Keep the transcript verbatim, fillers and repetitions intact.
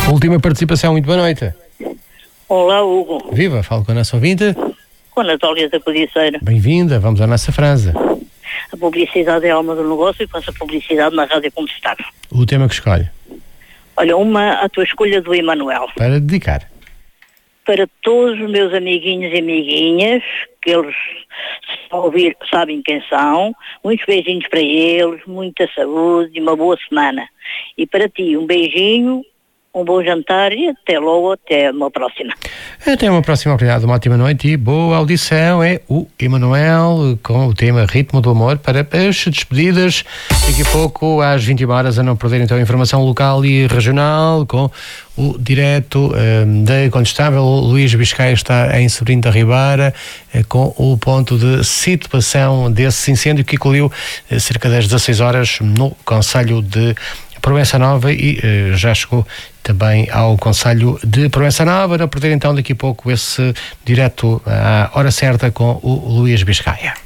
Última participação, muito boa noite. Olá, Hugo. Viva, falo com a nossa ouvinte. Com a Natália da Codiceira. Bem-vinda, vamos à nossa frase. A publicidade é a alma do negócio e faço a publicidade na rádio como está. O tema que escolhe? Olha, uma à tua escolha do Emanuel. Para dedicar. Para todos os meus amiguinhos e amiguinhas, que eles se ouvir, sabem quem são, muitos beijinhos para eles, muita saúde e uma boa semana. E para ti, um beijinho, um bom jantar e até logo, até uma próxima. Até uma próxima oportunidade, uma ótima noite e boa audição. É o Emanuel com o tema Ritmo do Amor para as despedidas. Daqui a pouco, às vinte e uma horas, a não perder então a informação local e regional com o direto um, da Condestável. O Luís Biscaia está em Sobrinho da Ribeira eh, com o ponto de situação desse incêndio que eclodiu eh, cerca das dezasseis horas no concelho de Proença Nova e eh, já chegou também ao concelho de Proença Nova. Não perder então daqui a pouco esse direto à hora certa com o Luís Biscaia.